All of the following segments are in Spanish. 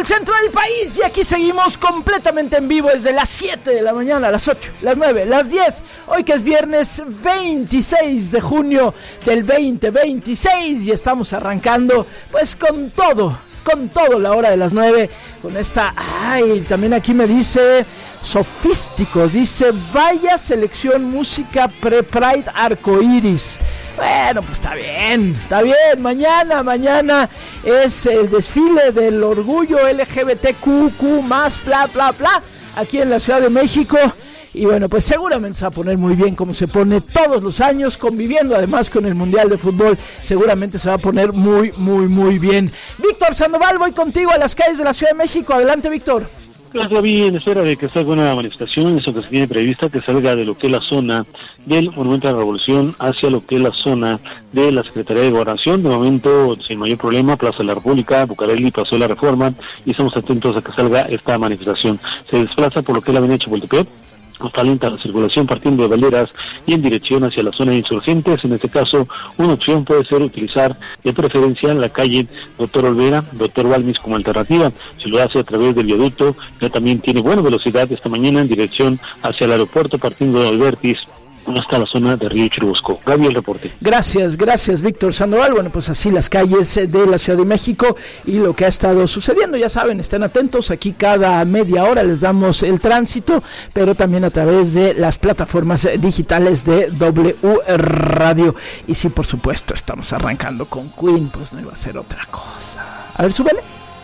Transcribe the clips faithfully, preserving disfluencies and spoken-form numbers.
centro del país, y aquí seguimos completamente en vivo desde las siete de la mañana, las ocho, las nueve, las diez, hoy que es viernes veintiséis de junio del veinte veintiséis, y estamos arrancando pues con todo, con todo la hora de las nueve, con esta, ay, también aquí me dice Sofístico, dice, vaya selección música pre-Pride arcoiris. Bueno, pues está bien, está bien, mañana, mañana es el desfile del orgullo L G B T Q Q más, bla, bla, bla, aquí en la Ciudad de México. Y bueno, pues seguramente se va a poner muy bien, como se pone todos los años, conviviendo además con el Mundial de Fútbol, seguramente se va a poner muy, muy, muy bien. Víctor Sandoval, voy contigo a las calles de la Ciudad de México, adelante Víctor. Gracias, bien, en espera de que salga una manifestación, eso que se tiene prevista, que salga de lo que es la zona del Monumento a la Revolución hacia lo que es la zona de la Secretaría de Gobernación. De momento, sin mayor problema, Plaza de la República, Bucareli, Paseo de la Reforma, y estamos atentos a que salga esta manifestación. Se desplaza por lo que es la avenida Chapultepec, hasta lenta la circulación partiendo de Valderas y en dirección hacia la zona de Insurgentes. En este caso, una opción puede ser utilizar de preferencia la calle Doctor Olvera, Doctor Balmis como alternativa. Si lo hace a través del viaducto, ya también tiene buena velocidad esta mañana en dirección hacia el aeropuerto partiendo de Albertis hasta la zona de Río Churubusco. Gaby, el reporte. Gracias, gracias Víctor Sandoval. Bueno, pues así las calles de la Ciudad de México y lo que ha estado sucediendo, ya saben, estén atentos, aquí cada media hora les damos el tránsito, pero también a través de las plataformas digitales de W Radio. Y sí, por supuesto, estamos arrancando con Queen, pues no iba a ser otra cosa. A ver, súbele.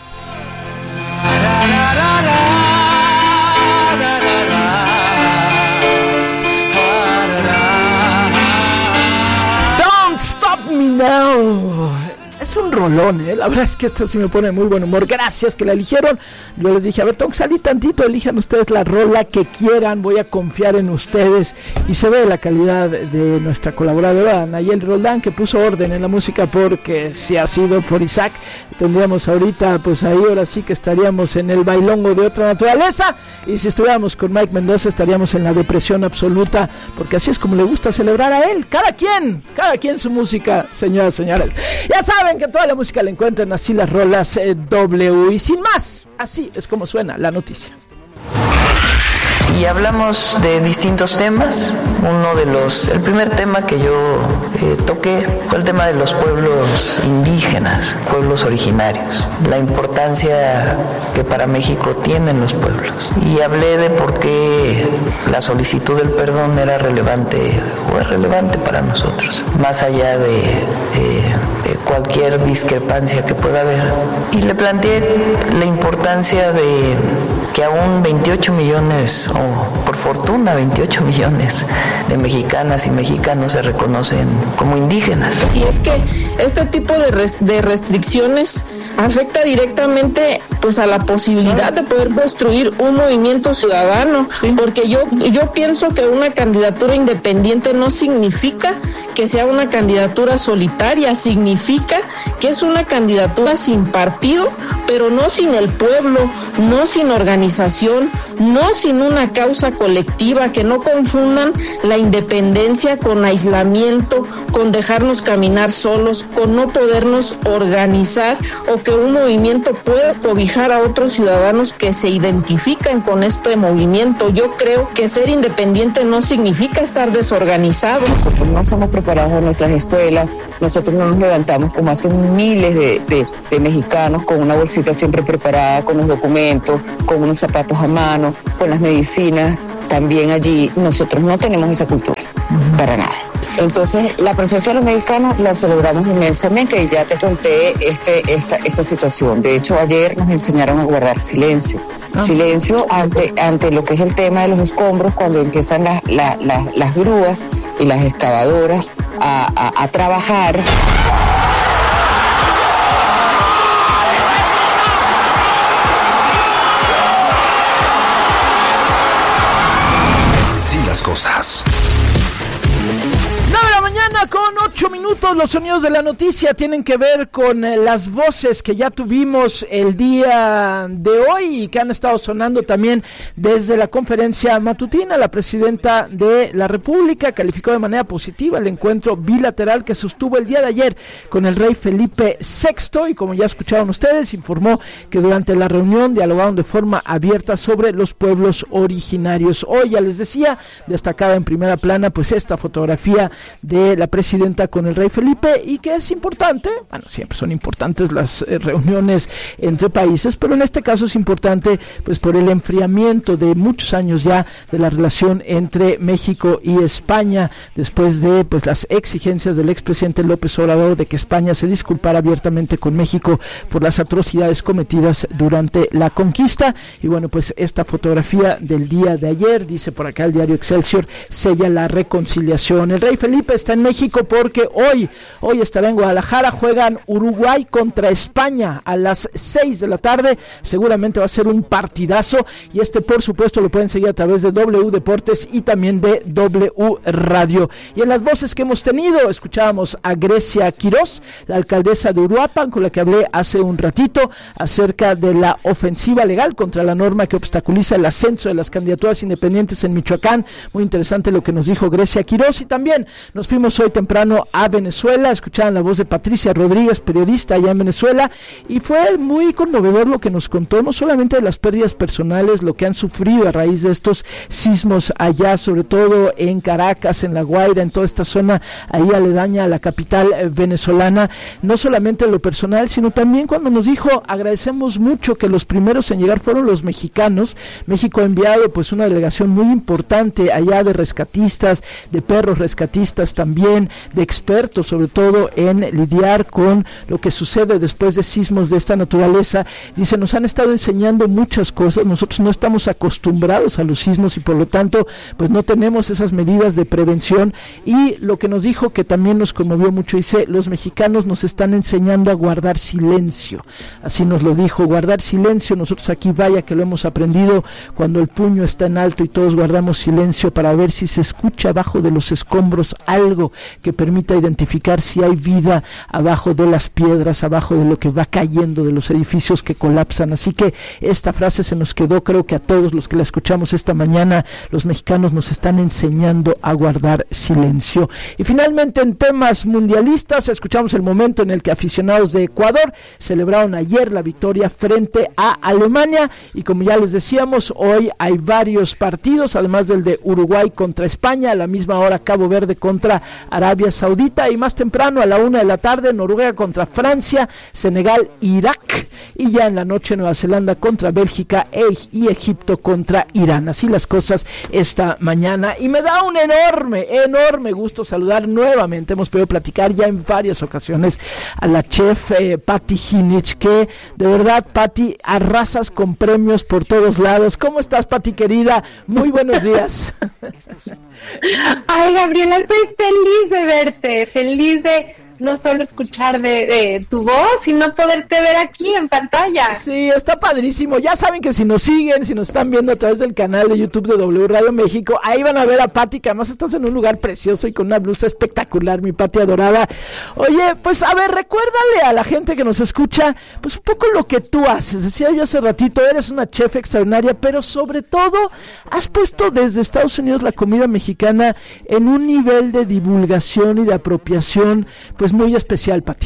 Stop me now. Es un rolón, ¿eh? La verdad es que esto sí me pone muy buen humor. Gracias que la eligieron. Yo les dije, a ver, tengo que salir tantito. Elijan ustedes la rola que quieran. Voy a confiar en ustedes. Y se ve la calidad de nuestra colaboradora Nayeli Roldán, que puso orden en la música, porque si ha sido por Isaac, tendríamos ahorita, pues ahí ahora sí que estaríamos en el bailongo de otra naturaleza. Y si estuviéramos con Mike Mendoza, estaríamos en la depresión absoluta, porque así es como le gusta celebrar a él. Cada quien, cada quien su música, señoras y señores. Ya saben que toda la música la encuentran así, las rolas eh, W. Y sin más, así es como suena la noticia. Y hablamos de distintos temas. Uno de los, el primer tema que yo eh, toqué fue el tema de los pueblos indígenas, pueblos originarios, la importancia que para México tienen los pueblos. Y hablé de por qué la solicitud del perdón era relevante o es relevante para nosotros, más allá de, de, de cualquier discrepancia que pueda haber. Y le planteé la importancia de que aún veintiocho millones, o por fortuna veintiocho millones de mexicanas y mexicanos se reconocen como indígenas. Si es que este tipo de, res, de restricciones afecta directamente pues a la posibilidad de poder construir un movimiento ciudadano, porque yo, yo pienso que una candidatura independiente no significa que sea una candidatura solitaria, significa que es una candidatura sin partido, pero no sin el pueblo, no sin organización, no sin una causa colectiva, que no confundan la independencia con aislamiento, con dejarnos caminar solos, con no podernos organizar, o que un movimiento pueda cobijar a otros ciudadanos que se identifican con este movimiento. Yo creo que ser independiente no significa estar desorganizado. Nosotros no somos preparados en nuestras escuelas, nosotros no nos levantamos como hacen miles de, de, de mexicanos con una bolsita siempre preparada, con los documentos, con unos zapatos a mano, con las medicinas. También allí nosotros no tenemos esa cultura, uh-huh. para nada. Entonces, la presencia de los mexicanos la celebramos inmensamente, y ya te conté este, esta, esta situación. De hecho, ayer nos enseñaron a guardar silencio. Ah. Silencio ante, ante lo que es el tema de los escombros, cuando empiezan las, las, las, las grúas y las excavadoras a, a, a trabajar. Cosas. nueve de la mañana con ocho minutos. todos los sonidos de la noticia tienen que ver con eh, las voces que ya tuvimos el día de hoy y que han estado sonando también desde la conferencia matutina. La presidenta de la República calificó de manera positiva el encuentro bilateral que sostuvo el día de ayer con el rey Felipe sexto y, como ya escucharon ustedes, informó que durante la reunión dialogaron de forma abierta sobre los pueblos originarios. Hoy, ya les decía, destacaba en primera plana pues esta fotografía de la presidenta con el rey Felipe, y que es importante, bueno, siempre son importantes las eh, reuniones entre países, pero en este caso es importante pues por el enfriamiento de muchos años ya de la relación entre México y España, después de pues las exigencias del expresidente López Obrador de que España se disculpara abiertamente con México por las atrocidades cometidas durante la conquista. Y bueno, pues esta fotografía del día de ayer, dice por acá el diario Excelsior, sella la reconciliación. El rey Felipe está en México porque hoy, hoy estará en Guadalajara. Juegan Uruguay contra España a las seis de la tarde, seguramente va a ser un partidazo, y este por supuesto lo pueden seguir a través de W Deportes y también de W Radio. Y en las voces que hemos tenido, escuchábamos a Grecia Quirós, la alcaldesa de Uruapan, con la que hablé hace un ratito acerca de la ofensiva legal contra la norma que obstaculiza el ascenso de las candidaturas independientes en Michoacán. Muy interesante lo que nos dijo Grecia Quirós. Y también nos fuimos hoy temprano a Venezuela, escuchaban la voz de Patricia Rodríguez, periodista allá en Venezuela, y fue muy conmovedor lo que nos contó, no solamente de las pérdidas personales, lo que han sufrido a raíz de estos sismos allá, sobre todo en Caracas, en La Guaira, en toda esta zona ahí aledaña a la capital venezolana, no solamente lo personal, sino también cuando nos dijo: agradecemos mucho que los primeros en llegar fueron los mexicanos. México ha enviado pues una delegación muy importante allá de rescatistas, de perros rescatistas también, de expertos sobre todo en lidiar con lo que sucede después de sismos de esta naturaleza. Dice, nos han estado enseñando muchas cosas, nosotros no estamos acostumbrados a los sismos y por lo tanto pues no tenemos esas medidas de prevención. Y lo que nos dijo, que también nos conmovió mucho, dice, los mexicanos nos están enseñando a guardar silencio, así nos lo dijo, guardar silencio. Nosotros aquí, vaya que lo hemos aprendido, cuando el puño está en alto y todos guardamos silencio para ver si se escucha abajo de los escombros algo que permita identificar si hay vida abajo de las piedras, abajo de lo que va cayendo, de los edificios que colapsan. Así que esta frase se nos quedó, creo que a todos los que la escuchamos esta mañana, los mexicanos nos están enseñando a guardar silencio. Y finalmente, en temas mundialistas, escuchamos el momento en el que aficionados de Ecuador celebraron ayer la victoria frente a Alemania, y como ya les decíamos, hoy hay varios partidos, además del de Uruguay contra España, a la misma hora Cabo Verde contra Arabia Saudita, y más temprano a la una de la tarde Noruega contra Francia, Senegal, Irak, y ya en la noche Nueva Zelanda contra Bélgica y Egipto contra Irán. Así las cosas esta mañana, y me da un enorme, enorme gusto saludar nuevamente, hemos podido platicar ya en varias ocasiones, a la chef eh, Patty Jinich, que de verdad, Patty, arrasas con premios por todos lados. ¿Cómo estás, Patty querida? Muy buenos días. Ay, Gabriela, estoy feliz de verte, feliz de no solo escuchar de, de tu voz, sino poderte ver aquí en pantalla. Sí, está padrísimo. Ya saben que si nos siguen, si nos están viendo a través del canal de YouTube de W Radio México, ahí van a ver a Patty, que además estás en un lugar precioso y con una blusa espectacular, mi Patty adorada. Oye, pues a ver, recuérdale a la gente que nos escucha, pues un poco lo que tú haces. Decía yo hace ratito, eres una chef extraordinaria, pero sobre todo has puesto desde Estados Unidos la comida mexicana en un nivel de divulgación y de apropiación, pues muy especial, Patty.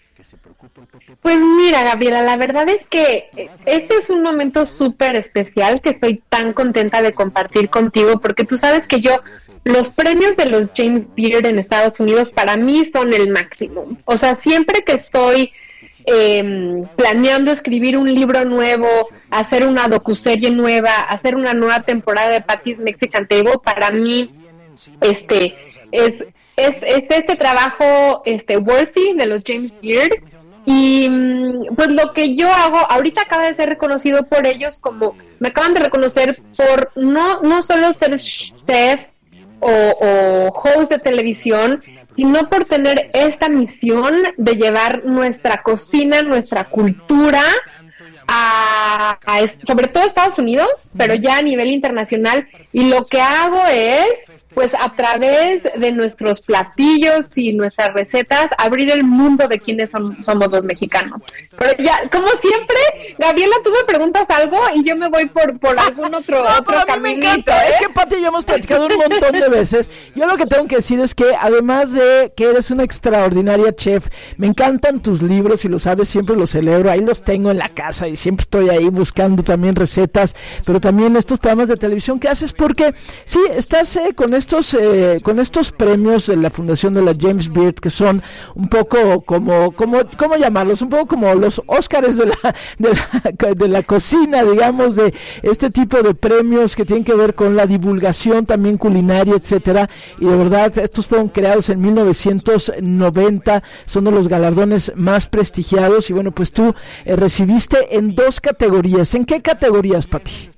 Pues mira, Gabriela, la verdad es que este es un momento súper especial que estoy tan contenta de compartir contigo, porque tú sabes que yo, los premios de los James Beard en Estados Unidos para mí son el máximo. O sea, siempre que estoy eh, planeando escribir un libro nuevo, hacer una docuserie nueva, hacer una nueva temporada de Patty's Mexican Table, para mí este es... Es, es este trabajo este worthy de los James Beard, y pues lo que yo hago ahorita acaba de ser reconocido por ellos, como me acaban de reconocer por no no solo ser chef o, o host de televisión, sino por tener esta misión de llevar nuestra cocina, nuestra cultura a, a sobre todo a Estados Unidos, pero ya a nivel internacional. Y lo que hago es pues a través de nuestros platillos y nuestras recetas, abrir el mundo de quiénes son, somos los mexicanos. Pero ya, como siempre, Gabriela, tú me preguntas algo y yo me voy por, por algún otro, no, otro caminito. ¿eh? Es que Pati y yo hemos platicado un montón de veces. Yo lo que tengo que decir es que, además de que eres una extraordinaria chef, me encantan tus libros y lo sabes, siempre los celebro. Ahí los tengo en la casa y siempre estoy ahí buscando también recetas, pero también estos programas de televisión que haces, porque sí, estás eh, con esto Estos, eh, con estos premios de la fundación de la James Beard, que son un poco como, como ¿cómo llamarlos? Un poco como los Óscares de la, de la, de la cocina, digamos, de este tipo de premios que tienen que ver con la divulgación también culinaria, etcétera. Y de verdad, estos fueron creados en mil novecientos noventa, son de los galardones más prestigiados. Y bueno, pues tú eh, recibiste en dos categorías. ¿En qué categorías, Pati?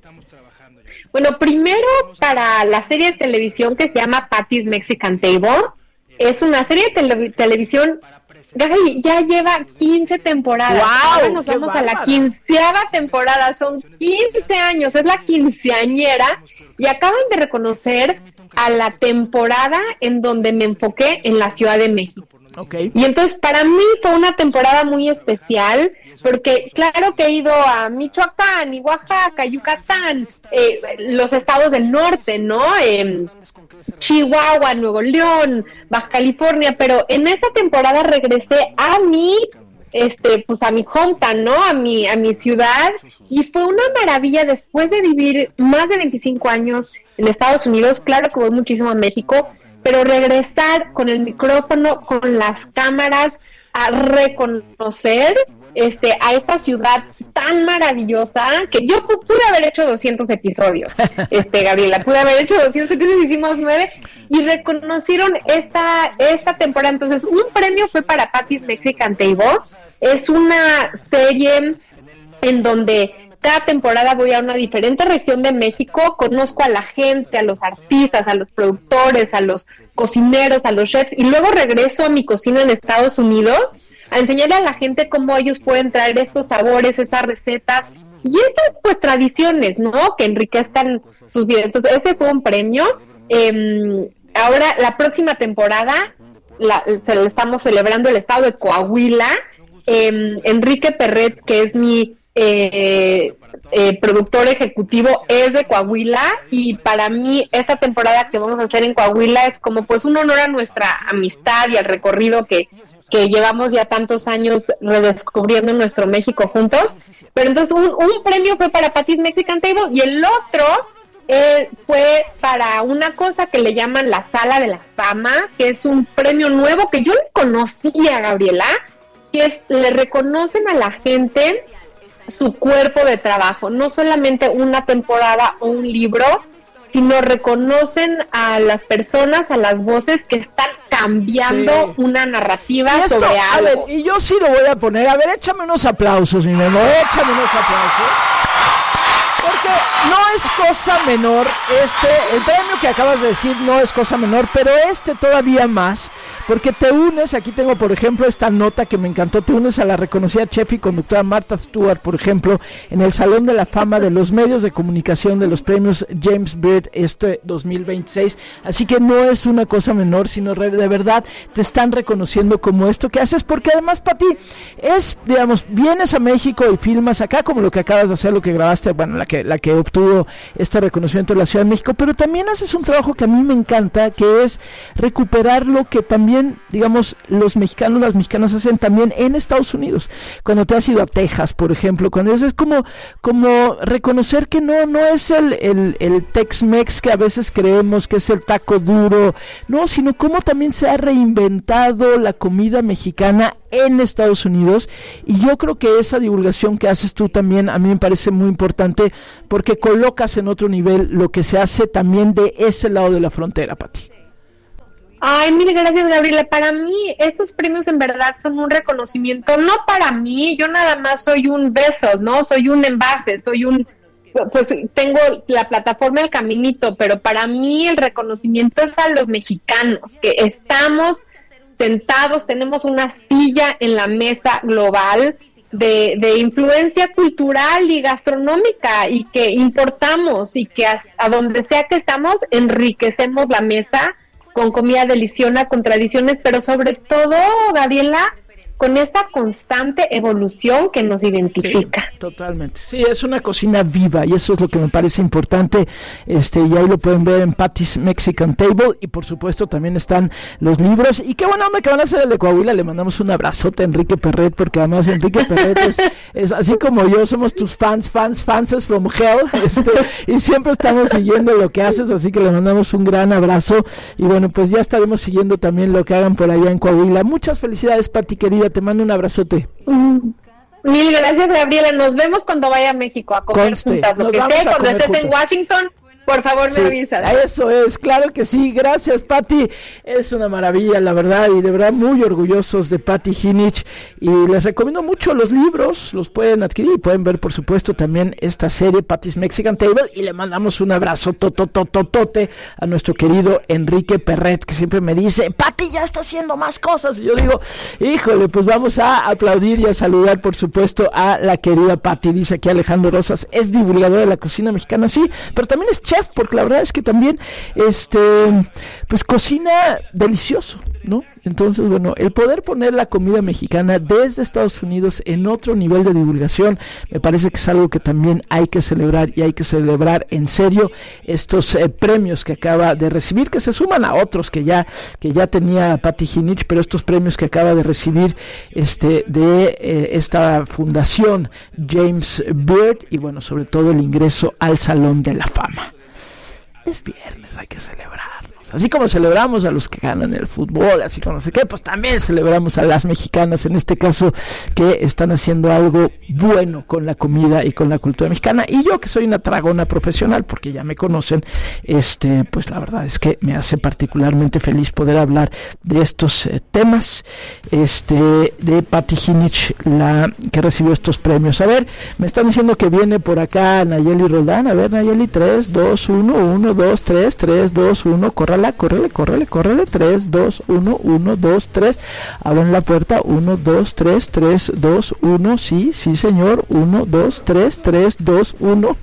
Bueno, primero para la serie de televisión que se llama Patty's Mexican Table. Es una serie de tele- televisión, Gaby, ya lleva quince temporadas. ¡Wow! Ahora nos vamos bárbaro. a la quinceava temporada, son quince años, es la quinceañera, y acaban de reconocer a la temporada en donde me enfoqué en la Ciudad de México. Okay. Y entonces para mí fue una temporada muy especial, porque claro que he ido a Michoacán y Oaxaca, Yucatán, eh, los estados del norte, ¿no? Eh, Chihuahua, Nuevo León, Baja California, pero en esta temporada regresé a mi, este, pues a mi hometown, ¿no? A mi, a mi ciudad, y fue una maravilla después de vivir más de veinticinco años en Estados Unidos. Claro que voy muchísimo a México, pero regresar con el micrófono, con las cámaras, a reconocer este a esta ciudad tan maravillosa, que yo pu- pude haber hecho doscientos episodios, este Gabriela, pude haber hecho doscientos episodios, hicimos nueve, y reconocieron esta esta temporada. Entonces, un premio fue para Patty's Mexican Table. Es una serie en donde cada temporada voy a una diferente región de México, conozco a la gente, a los artistas, a los productores, a los cocineros, a los chefs, y luego regreso a mi cocina en Estados Unidos a enseñarle a la gente cómo ellos pueden traer estos sabores, estas recetas y estas pues tradiciones, ¿no? Que enriquezcan sus vidas. Entonces, ese fue un premio. Eh, ahora, la próxima temporada la, se lo estamos celebrando el estado de Coahuila. Eh, Enrique Perret, que es mi eh, eh, productor ejecutivo, es de Coahuila, y para mí esta temporada que vamos a hacer en Coahuila es como pues un honor a nuestra amistad y al recorrido que que llevamos ya tantos años redescubriendo nuestro México juntos. Pero entonces un, un premio fue para Patty's Mexican Table y el otro eh, fue para una cosa que le llaman la Sala de la Fama, que es un premio nuevo que yo no conocía, Gabriela, que es, le reconocen a la gente su cuerpo de trabajo, no solamente una temporada o un libro, sino reconocen a las personas, a las voces que están cambiando sí. una narrativa y esto, sobre algo. A ver, y yo sí lo voy a poner, a ver, échame unos aplausos, mi Memo, échame unos aplausos. Porque no es cosa menor, este, el premio que acabas de decir no es cosa menor, pero este todavía más, porque te unes, aquí tengo por ejemplo esta nota que me encantó, te unes a la reconocida chef y conductora Martha Stewart, por ejemplo, en el Salón de la Fama de los Medios de Comunicación de los premios James Beard este dos mil veintiséis, así que no es una cosa menor, sino re, de verdad te están reconociendo como esto que haces, porque además para ti es, digamos, vienes a México y filmas acá como lo que acabas de hacer, lo que grabaste, bueno, la que, la que obtuvo este reconocimiento de la Ciudad de México, pero también haces un trabajo que a mí me encanta, que es recuperar lo que también, digamos, los mexicanos, las mexicanas hacen también en Estados Unidos, cuando te has ido a Texas, por ejemplo, cuando es, es como, como reconocer que no, no es el, el, el Tex-Mex que a veces creemos que es el taco duro, no, sino cómo también se ha reinventado la comida mexicana en Estados Unidos, y yo creo que esa divulgación que haces tú también a mí me parece muy importante, porque colocas en otro nivel lo que se hace también de ese lado de la frontera, Pati. Ay, mil gracias, Gabriela. Para mí estos premios en verdad son un reconocimiento, no para mí, yo nada más soy un beso, ¿no? Soy un envase, soy un, pues tengo la plataforma El Caminito, pero para mí el reconocimiento es a los mexicanos, que estamos sentados, tenemos una silla en la mesa global, de, de influencia cultural y gastronómica, y que importamos y que a, a donde sea que estamos enriquecemos la mesa con comida deliciosa, con tradiciones, pero sobre todo, Gabriela, con esta constante evolución que nos identifica. Sí, totalmente. Sí, es una cocina viva y eso es lo que me parece importante. Este, y ahí lo pueden ver en Patty's Mexican Table, y por supuesto también están los libros. Y qué buena onda que van a hacer el de Coahuila. Le mandamos un abrazote a Enrique Perret, porque además Enrique Perret es, es así como yo, somos tus fans, fans, fans from hell, este, y siempre estamos siguiendo lo que haces, así que le mandamos un gran abrazo. Y bueno, pues ya estaremos siguiendo también lo que hagan por allá en Coahuila. Muchas felicidades, Pati querida. Te mando un abrazote. Mm. Mil gracias, Gabriela. Nos vemos cuando vaya a México a comer Conste, juntas. Lo que sé, cuando estés juntas en Washington, por favor, sí, me avisas. Eso es, claro que sí. Gracias, Pati. Es una maravilla, la verdad, y de verdad muy orgullosos de Pati Jinich. Y les recomiendo mucho los libros, los pueden adquirir y pueden ver, por supuesto, también esta serie, Patty's Mexican Table. Y le mandamos un abrazo tototototote a nuestro querido Enrique Perret, que siempre me dice, Pati ya está haciendo más cosas. Y yo digo, híjole, pues vamos a aplaudir y a saludar, por supuesto, a la querida Pati. Dice aquí Alejandro Rosas, es divulgadora de la cocina mexicana, sí, pero también es chef, porque la verdad es que también este pues cocina delicioso, ¿no? Entonces, bueno, el poder poner la comida mexicana desde Estados Unidos en otro nivel de divulgación, me parece que es algo que también hay que celebrar, y hay que celebrar en serio estos eh, premios que acaba de recibir, que se suman a otros que ya que ya tenía Pati Jinich, pero estos premios que acaba de recibir este de eh, esta fundación James Beard, y bueno, sobre todo el ingreso al Salón de la Fama. Es viernes, hay que celebrarnos. Así como celebramos a los que ganan el fútbol, así como no sé qué, pues también celebramos a las mexicanas, en este caso, que están haciendo algo bueno con la comida y con la cultura mexicana. Y yo, que soy una tragona profesional, porque ya me conocen, este, pues la verdad es que me hace particularmente feliz poder hablar de estos eh, temas, este, de Pati Jinich, la que recibió estos premios. A ver, me están diciendo que viene por acá Nayeli Roldán. A ver, Nayeli, tres, dos, uno, uno, dos, tres, tres, dos, uno, córrala, córrele, córrele, córrele, tres, dos, uno, uno, dos, tres, abran la puerta, uno, dos, tres, tres, dos, uno, sí, sí señor, uno, dos, tres, tres, dos, uno.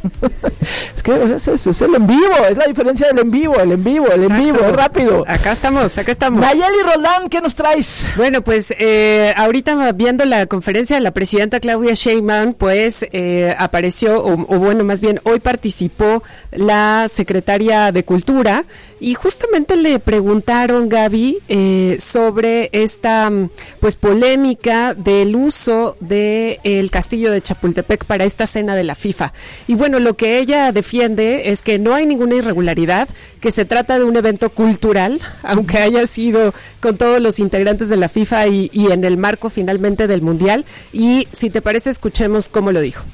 Es que es, es, es el en vivo, es la diferencia del en vivo, el en vivo, el Exacto. en vivo, es rápido. Acá estamos, acá estamos. Nayeli Roldán, ¿qué nos traes? Bueno, pues eh, ahorita viendo la conferencia de la presidenta Claudia Sheinbaum, pues eh, apareció, o, o bueno, más bien hoy participó la secretaria de Cultura, y justamente le preguntaron, Gaby, eh, sobre esta pues polémica del uso de el castillo de Chapultepec para esta cena de la FIFA. Y bueno, lo que ella defiende es que no hay ninguna irregularidad, que se trata de un evento cultural, aunque haya sido con todos los integrantes de la FIFA y, y en el marco finalmente del Mundial. Y si te parece, escuchemos cómo lo dijo.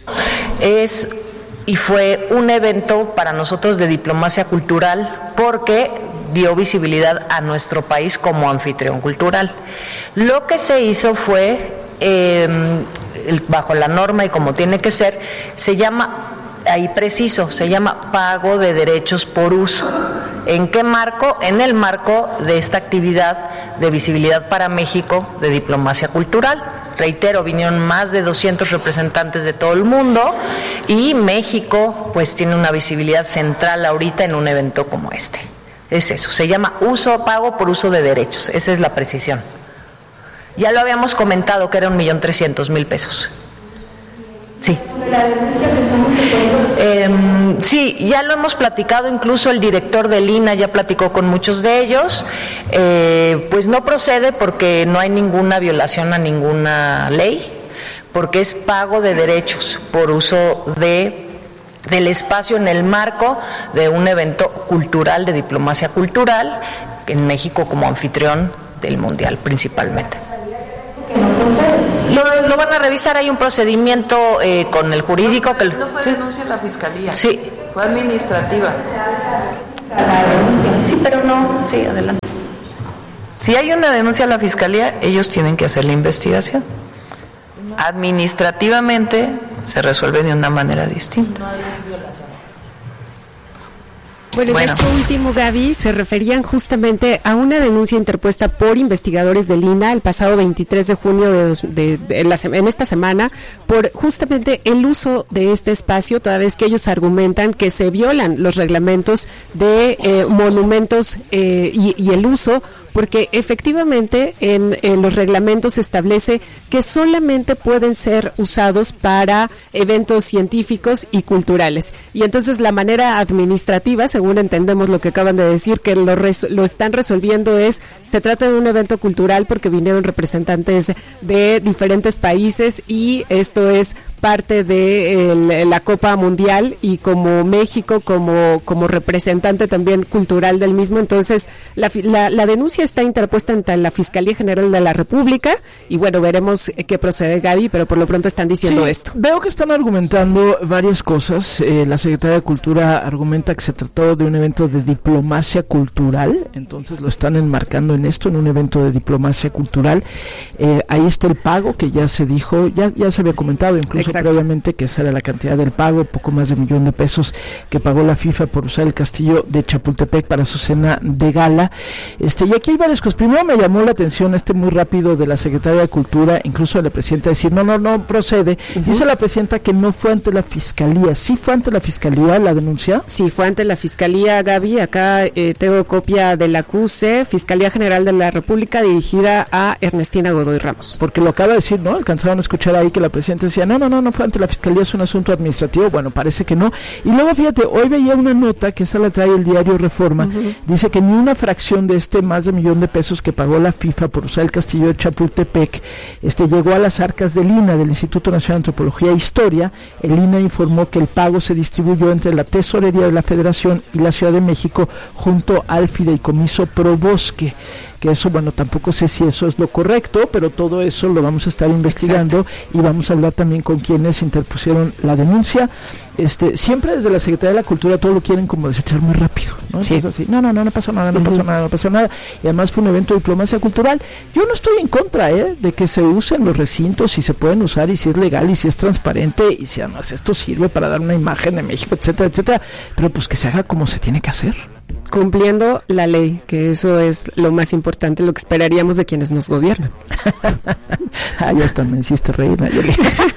Es y fue un evento para nosotros de diplomacia cultural, porque dio visibilidad a nuestro país como anfitrión cultural. Lo que se hizo fue, eh, bajo la norma y como tiene que ser, se llama, ahí preciso, se llama pago de derechos por uso. ¿En qué marco? En el marco de esta actividad de visibilidad para México de diplomacia cultural. Reitero, vinieron más de doscientos representantes de todo el mundo, y México pues tiene una visibilidad central ahorita en un evento como este. Es eso, se llama uso, pago por uso de derechos, esa es la precisión. Ya lo habíamos comentado que era un millón trescientos mil pesos. Sí. Eh, sí, ya lo hemos platicado, incluso el director del I N A ya platicó con muchos de ellos. Eh, pues no procede porque no hay ninguna violación a ninguna ley, porque es pago de derechos por uso de del espacio en el marco de un evento cultural, de diplomacia cultural, en México como anfitrión del Mundial principalmente. Lo, lo van a revisar, hay un procedimiento eh, con el jurídico. No fue, que no fue ¿sí? denuncia a la fiscalía. Sí. Fue administrativa. Sí, pero no, sí, adelante. Si hay una denuncia a la fiscalía, ellos tienen que hacer la investigación. Administrativamente se resuelve de una manera distinta. No hay violación. Bueno, Bueno. en esto último, Gaby, se referían justamente a una denuncia interpuesta por investigadores del I N A el pasado veintitrés de junio de, dos, de, de la, en esta semana por justamente el uso de este espacio, toda vez que ellos argumentan que se violan los reglamentos de eh, monumentos eh, y, y el uso, porque efectivamente en, en los reglamentos se establece que solamente pueden ser usados para eventos científicos y culturales. Y entonces la manera administrativa, según entendemos lo que acaban de decir, que lo, res, lo están resolviendo es, se trata de un evento cultural porque vinieron representantes de diferentes países y esto es parte de el, la Copa Mundial y como México, como, como representante también cultural del mismo, entonces la, la, la denuncia está interpuesta ante la Fiscalía General de la República y bueno, veremos qué procede, Gaby, pero por lo pronto están diciendo sí, esto. Veo que están argumentando varias cosas. Eh, la Secretaría de Cultura argumenta que se trató de un evento de diplomacia cultural, entonces lo están enmarcando en esto, en un evento de diplomacia cultural. Eh, ahí está el pago que ya se dijo, ya, ya se había comentado incluso Exacto. previamente que esa era la cantidad del pago, poco más de un millón de pesos que pagó la FIFA por usar el castillo de Chapultepec para su cena de gala. Este, y aquí hay varias cosas. Primero me llamó la atención este muy rápido de la Secretaría de Cultura, incluso de la presidenta, decir, no, no, no procede. Uh-huh. Dice la presidenta que no fue ante la Fiscalía. ¿Sí fue ante la Fiscalía la denuncia? Sí, fue ante la Fiscalía, Gaby. Acá eh, tengo copia del acuse, Fiscalía General de la República, dirigida a Ernestina Godoy Ramos. Porque lo acaba de decir, ¿no? Alcanzaron a escuchar ahí que la presidenta decía, no, no, no, no fue ante la Fiscalía, es un asunto administrativo. Bueno, parece que no. Y luego, fíjate, hoy veía una nota, que esa la trae el diario Reforma, uh-huh. dice que ni una fracción de este más de millón de pesos que pagó la FIFA por usar el castillo de Chapultepec, este llegó a las arcas del I N A, del Instituto Nacional de Antropología e Historia. El I N A informó que el pago se distribuyó entre la Tesorería de la Federación y la Ciudad de México junto al Fideicomiso Probosque. Que eso, bueno, tampoco sé si eso es lo correcto, pero todo eso lo vamos a estar investigando. Exacto. Y vamos a hablar también con quienes interpusieron la denuncia. Este, siempre desde la Secretaría de la Cultura todo lo quieren como desechar muy rápido, ¿no? Sí. Entonces, así, no, no, no, no pasó nada, no uh-huh. pasó nada, no pasó nada. Y además fue un evento de diplomacia cultural. Yo no estoy en contra, ¿eh? de que se usen los recintos, si se pueden usar y si es legal y si es transparente y si además esto sirve para dar una imagen de México, etcétera, etcétera. Pero pues que se haga como se tiene que hacer. Cumpliendo la ley, que eso es lo más importante, lo que esperaríamos de quienes nos gobiernan. Ah, ya está, me hiciste reír, Nayeli.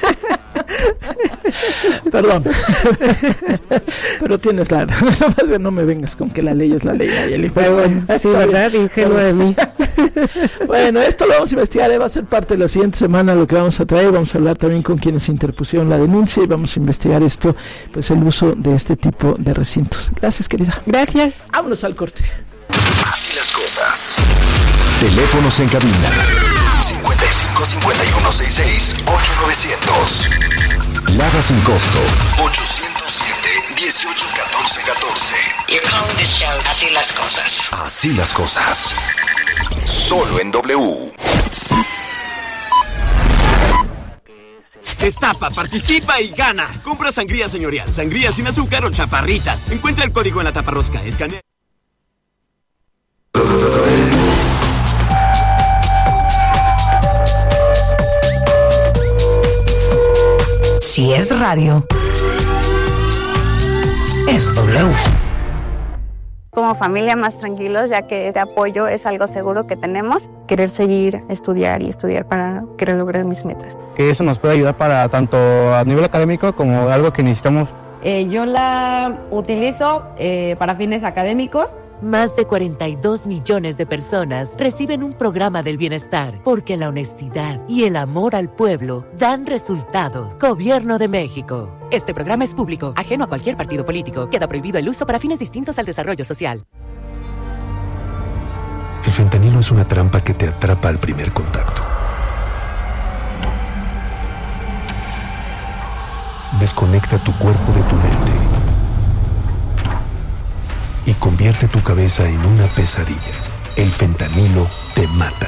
Perdón. Pero tienes la... No me vengas con que la ley es la ley, Nayeli. Pero bueno, sí, ¿verdad? Ingenuo de mí. Bueno, esto lo vamos a investigar, ¿eh? Va a ser parte de la siguiente semana lo que vamos a traer. Vamos a hablar también con quienes interpusieron la denuncia y vamos a investigar esto, pues el uso de este tipo de recintos. Gracias, querida. Gracias. Vámonos al corte. Así las cosas. Teléfonos en cabina cincuenta y cinco, cincuenta y uno, sesenta y seis, ocho novecientos. Lada sin costo ochocientos siete, dieciocho, catorce, catorce. You're calling this show Así las cosas. Así las cosas. Solo en W. Destapa, participa y gana. Compra sangría señorial, sangría sin azúcar o chaparritas. Encuentra el código en la taparrosca. Escanea. Si es radio, es W. Como familia más tranquilos, ya que este apoyo es algo seguro que tenemos. Querer seguir, estudiar y estudiar para querer lograr mis metas. Que eso nos puede ayudar para tanto a nivel académico como algo que necesitamos. Eh, yo la utilizo eh, para fines académicos. Más de cuarenta y dos millones de personas reciben un programa del bienestar porque la honestidad y el amor al pueblo dan resultados. Gobierno de México. Este programa es público, ajeno a cualquier partido político. Queda prohibido el uso para fines distintos al desarrollo social. El fentanilo es una trampa que te atrapa al primer contacto. Desconecta tu cuerpo de tu mente y convierte tu cabeza en una pesadilla. El fentanilo te mata.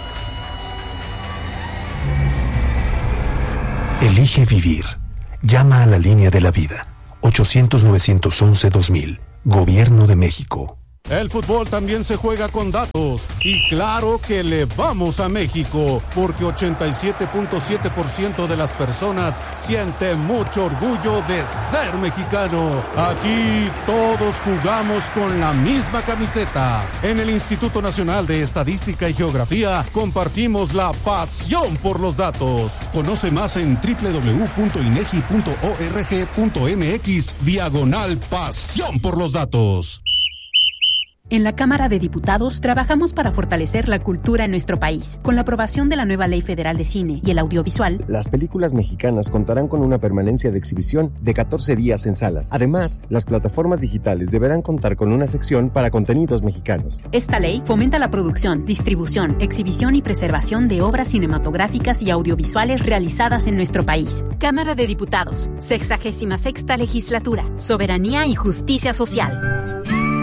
Elige vivir. Llama a la línea de la vida. ochocientos, novecientos once, dos mil. Gobierno de México. El fútbol también se juega con datos y claro que le vamos a México porque ochenta y siete punto siete por ciento de las personas siente mucho orgullo de ser mexicano. Aquí todos jugamos con la misma camiseta. En el Instituto Nacional de Estadística y Geografía compartimos la pasión por los datos. Conoce más en doble u doble u doble u punto inegi punto org punto mx diagonal pasión por los datos. En la Cámara de Diputados trabajamos para fortalecer la cultura en nuestro país. Con la aprobación de la nueva Ley Federal de Cine y el Audiovisual, las películas mexicanas contarán con una permanencia de exhibición de catorce días en salas. Además, las plataformas digitales deberán contar con una sección para contenidos mexicanos. Esta ley fomenta la producción, distribución, exhibición y preservación de obras cinematográficas y audiovisuales realizadas en nuestro país. Cámara de Diputados, sexagésima sexta legislatura, Soberanía y Justicia Social.